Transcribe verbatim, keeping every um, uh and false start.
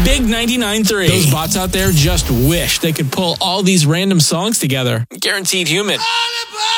Big ninety-nine point three. Those bots out there just wish they could pull all these random songs together. Guaranteed human. All about